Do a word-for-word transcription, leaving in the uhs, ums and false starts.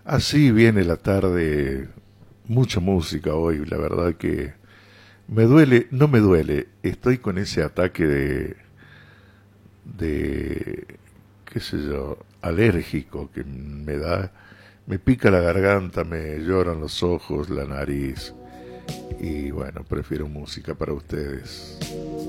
Así viene la tarde, mucha música hoy, la verdad que me duele, no me duele, estoy con ese ataque de, de, qué sé yo, alérgico que me da, me pica la garganta, me lloran los ojos, la nariz, y bueno, prefiero música para ustedes.